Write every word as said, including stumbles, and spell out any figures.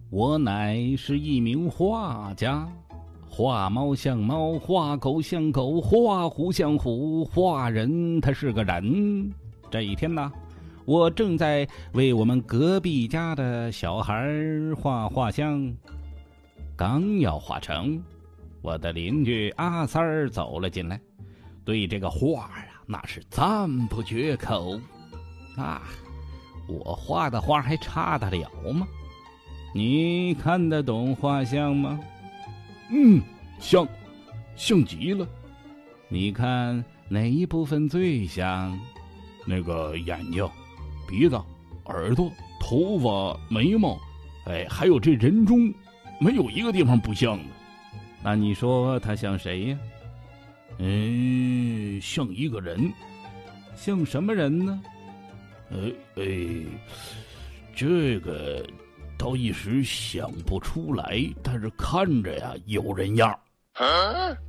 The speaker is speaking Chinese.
我乃是一名画家，画猫像猫，画狗像狗，画虎像虎，画人他是个人。这一天呢，我正在为我们隔壁家的小孩画画像，刚要画成，我的邻居阿三儿走了进来，对这个画啊，那是赞不绝口。啊，我画的画还差得了吗？你看得懂画像吗？ 嗯，像，像极了。 你看哪一部分最像？ 那个眼睛、鼻子、耳朵、头发、眉毛，哎，还有这人中，没有一个地方不像的。 那你说他像谁呀？ 嗯，像一个人。 像什么人呢？ 哎哎，这个倒一时想不出来，但是看着呀有人样。啊